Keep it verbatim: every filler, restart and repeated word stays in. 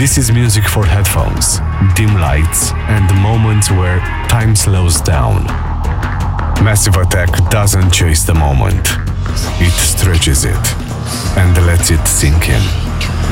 This is music for headphones, dim lights, and the moments where time slows down. Massive Attack doesn't chase the moment. It stretches it and lets it sink in.